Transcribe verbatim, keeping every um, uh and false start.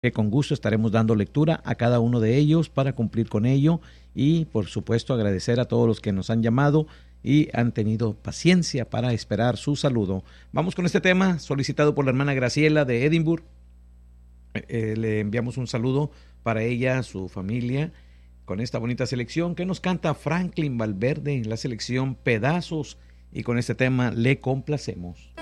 que con gusto estaremos dando lectura a cada uno de ellos para cumplir con ello y, por supuesto, agradecer a todos los que nos han llamado y han tenido paciencia para esperar su saludo. Vamos con este tema solicitado por la hermana Graciela de Edimburgo. Eh, le enviamos un saludo para ella, su familia, con esta bonita selección que nos canta Franklin Valverde en la selección Pedazos, y con este tema le complacemos.